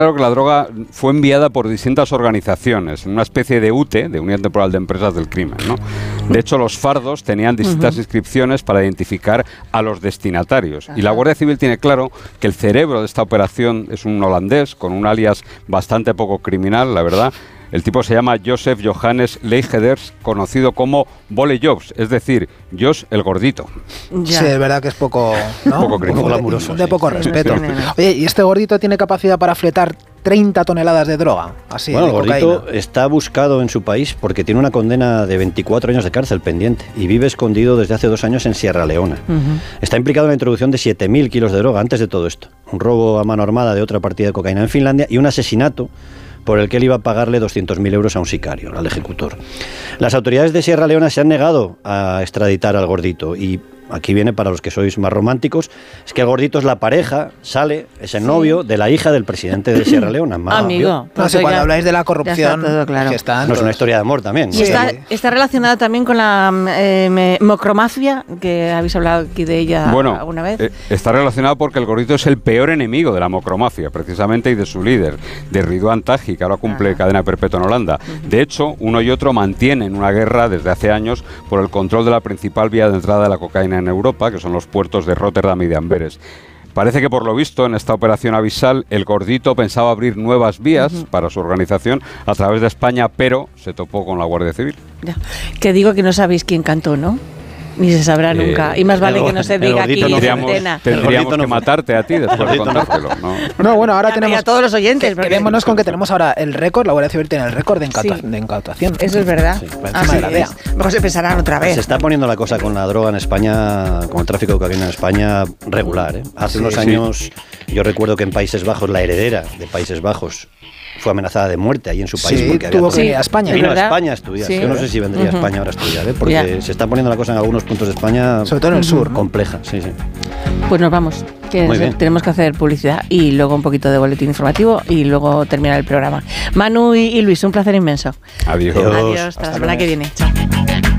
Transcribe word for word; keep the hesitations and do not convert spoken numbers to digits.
Claro que la droga fue enviada por distintas organizaciones, en una especie de U T E, de Unión Temporal de Empresas del Crimen, ¿no? De hecho, los fardos tenían distintas uh-huh. inscripciones para identificar a los destinatarios. Ajá. Y la Guardia Civil tiene claro que el cerebro de esta operación es un holandés, con un alias bastante poco criminal, la verdad. El tipo se llama Joseph Johannes Leigeders, conocido como Bolle Jobs, es decir, Jos el gordito. Ya. Sí, es verdad que es poco, ¿no? poco, poco glamuroso, de, de poco sí. respeto. Sí, sí, sí. Oye, ¿y este gordito tiene capacidad para fletar treinta toneladas de droga? Así, bueno, de el gordito cocaína. Está buscado en su país porque tiene una condena de veinticuatro años de cárcel pendiente y vive escondido desde hace dos años en Sierra Leona. Uh-huh. Está implicado en la introducción de siete mil kilos de droga antes de todo esto. Un robo a mano armada de otra partida de cocaína en Finlandia y un asesinato por el que él iba a pagarle doscientos mil euros a un sicario, al ejecutor. Las autoridades de Sierra Leona se han negado a extraditar al gordito y aquí viene para los que sois más románticos, es que el gordito es la pareja, sale, es el sí. novio de la hija del presidente de Sierra Leona. Amigo. No sé, cuando ya, habláis de la corrupción, todo claro. que está no es una historia de amor también. Sí. Está, está relacionada también con la eh, mocromafia, que habéis hablado aquí de ella bueno, alguna vez. Eh, está relacionado porque el gordito es el peor enemigo de la mocromafia, precisamente, y de su líder, de Ridwan Taghi, que ahora cumple ah. cadena perpetua en Holanda. Uh-huh. De hecho, uno y otro mantienen una guerra desde hace años por el control de la principal vía de entrada de la cocaína en Europa, que son los puertos de Rotterdam y de Amberes. Parece que por lo visto en esta operación Avisal el gordito pensaba abrir nuevas vías uh-huh. para su organización a través de España, pero se topó con la Guardia Civil. Ya. Que digo que no sabéis quién cantó, ¿no? Ni se sabrá eh, nunca. Y más vale el, que no se diga aquí en antena. Tendríamos que matarte a ti después de contártelo, ¿no? No, bueno, ahora tenemos... a todos los oyentes. Que, quedémonos con que tenemos ahora el récord, la Guardia Civil tiene el récord de, incauta, sí. de incautación. Eso es verdad. Sí, ah, sí, de Luego se pensarán otra vez. Se está poniendo la cosa con la droga en España, con el tráfico de cocaína en España, regular, ¿eh? Hace sí, unos sí. años, yo recuerdo que en Países Bajos, la heredera de Países Bajos fue amenazada de muerte ahí en su país. Sí, porque tuvo había que ir a España. Vino a España a estudiar. Sí. Yo no sé si vendría uh-huh. a España ahora a estudiar, ¿eh? Porque yeah. se está poniendo la cosa en algunos puntos de España, sobre todo en el sur, ¿no? compleja. Sí, sí. Pues nos vamos, que tenemos que hacer publicidad y luego un poquito de boletín informativo y luego terminar el programa. Manu y, y Luis, un placer inmenso. Adiós. Adiós, hasta, hasta la semana que viene. Chao.